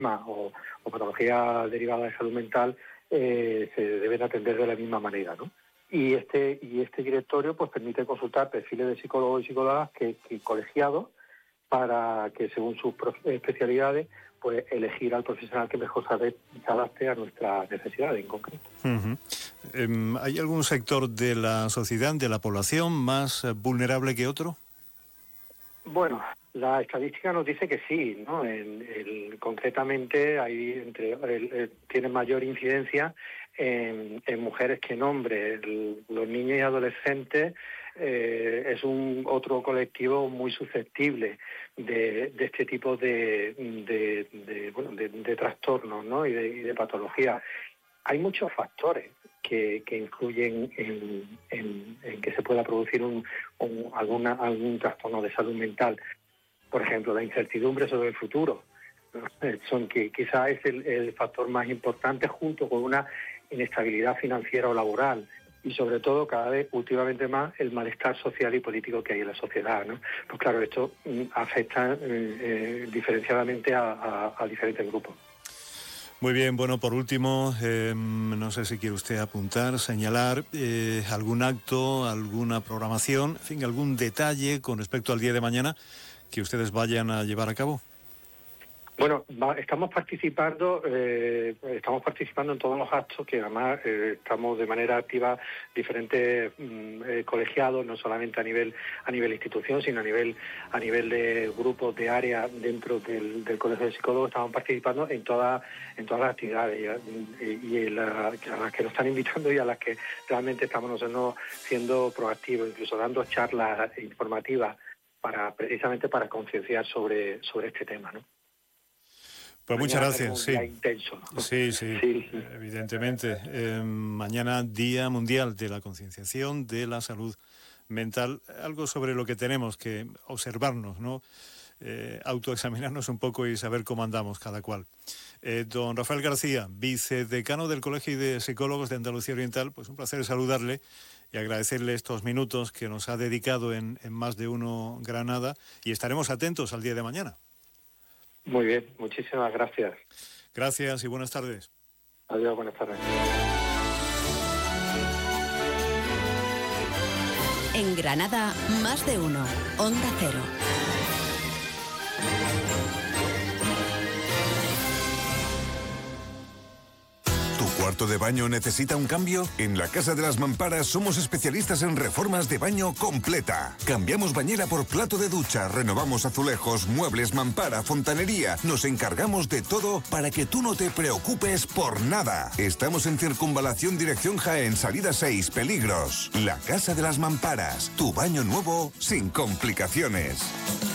o patologías derivadas de salud mental se deben atender de la misma manera, ¿no? Y este directorio pues permite consultar perfiles de psicólogos y psicólogas que colegiados para que según sus especialidades pues elegir al profesional que mejor se adapte a nuestras necesidades en concreto. Uh-huh. ¿Hay algún sector de la sociedad, de la población, más vulnerable que otro? Bueno, la estadística nos dice que sí, ¿no? Concretamente tiene mayor incidencia en mujeres que en hombres. Los niños y adolescentes es otro colectivo muy susceptible de este tipo de trastornos, ¿no? y de patología. Hay muchos factores que influyen en que se pueda producir algún trastorno de salud mental. Por ejemplo, la incertidumbre sobre el futuro, ¿no? Quizás es el factor más importante, junto con una inestabilidad financiera o laboral, y sobre todo cada vez últimamente más el malestar social y político que hay en la sociedad, ¿no? Pues claro, esto afecta diferenciadamente a diferentes grupos. Muy bien, bueno, por último, no sé si quiere usted apuntar, señalar algún acto, alguna programación, en fin, algún detalle con respecto al día de mañana que ustedes vayan a llevar a cabo. Bueno, estamos participando en todos los actos, que además estamos de manera activa diferentes colegiados, no solamente a nivel institución, sino a nivel de grupos de área dentro del Colegio de Psicólogos. Estamos participando en todas las actividades y a las que nos están invitando y a las que realmente estamos nosotros siendo proactivos, incluso dando charlas informativas precisamente para concienciar sobre este tema, ¿no? Pues muchas gracias. Sí. Intenso, ¿no? Sí, evidentemente. Mañana, Día Mundial de la Concienciación de la Salud Mental, algo sobre lo que tenemos que observarnos, ¿no? Autoexaminarnos un poco y saber cómo andamos cada cual. Don Rafael García, vicedecano del Colegio de Psicólogos de Andalucía Oriental, pues un placer saludarle y agradecerle estos minutos que nos ha dedicado en Más de Uno Granada, y estaremos atentos al día de mañana. Muy bien, muchísimas gracias. Gracias y buenas tardes. Adiós, buenas tardes. En Granada, Más de Uno, Onda Cero. ¿Tu cuarto de baño necesita un cambio? En la Casa de las Mamparas somos especialistas en reformas de baño completa. Cambiamos bañera por plato de ducha, renovamos azulejos, muebles, mampara, fontanería. Nos encargamos de todo para que tú no te preocupes por nada. Estamos en Circunvalación dirección Jaén, salida 6, Peligros. La Casa de las Mamparas, tu baño nuevo sin complicaciones.